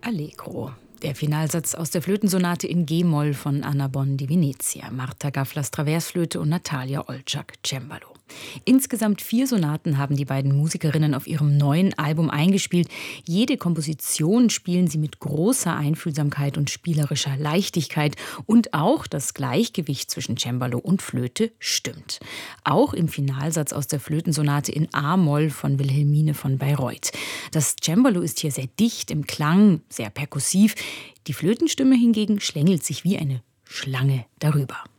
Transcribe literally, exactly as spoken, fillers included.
Allegro. Der Finalsatz aus der Flötensonate in G-Moll von Anna Bonn di Venezia, Marta Gaflas Traversflöte und Natalia Olczak Cembalo. Insgesamt vier Sonaten haben die beiden Musikerinnen auf ihrem neuen Album eingespielt. Jede Komposition spielen sie mit großer Einfühlsamkeit und spielerischer Leichtigkeit. Und auch das Gleichgewicht zwischen Cembalo und Flöte stimmt. Auch im Finalsatz aus der Flötensonate in A-Moll von Wilhelmine von Bayreuth. Das Cembalo ist hier sehr dicht im Klang, sehr perkussiv. Die Flötenstimme hingegen schlängelt sich wie eine Schlange darüber.